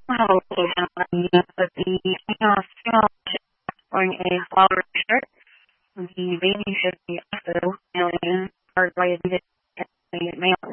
Hello, gentlemen. The female wearing a flowery shirt. The baby should be also alien, or by the male